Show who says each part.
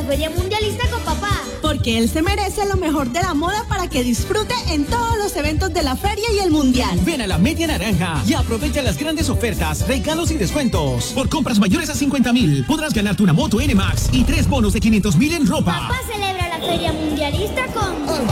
Speaker 1: la Feria Mundialista con papá.
Speaker 2: Porque él se merece lo mejor de la moda para que disfrute en todos los eventos de la feria y el mundial.
Speaker 3: Ven a la Media Naranja y aprovecha las grandes ofertas, regalos y descuentos. Por compras mayores a 50,000 podrás ganarte una moto NMAX y 3 bonos de 500,000 en ropa.
Speaker 1: Papá celebra la Feria Mundialista con